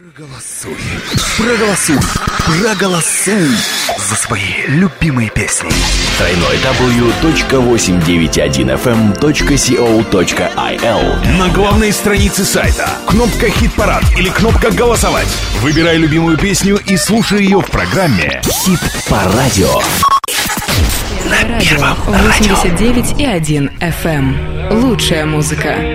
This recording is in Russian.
Проголосуй за свои любимые песни. www.891fm.co.il. На главной странице сайта кнопка «Хит-парад» или кнопка «Голосовать». Выбирай любимую песню и слушай ее в программе Хит по радио. На первом радио 89,1 FM. Лучшая музыка.